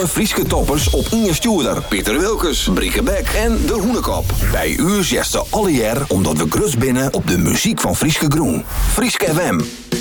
alle Frieske toppers op Inge Stuurder, Pieter Wilkes, Brieke Beck en De Hoenekop. Bij u zesde alle jaar omdat we grus binnen op de muziek van Frieske Groen. Frieske FM.